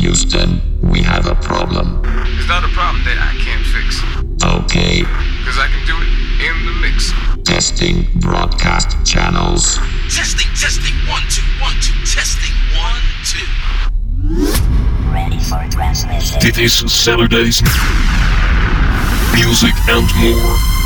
Houston, we have a problem. It's not a problem that I can't fix. Okay. Cause I can do it in the mix. Testing broadcast channels. Testing, 1, 2, 1, 2, testing, 1, 2. Ready for transmission. Dit is Saturdays Music and More.